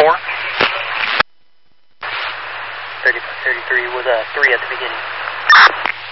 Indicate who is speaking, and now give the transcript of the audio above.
Speaker 1: 4.
Speaker 2: 3533 with a 3 at the beginning.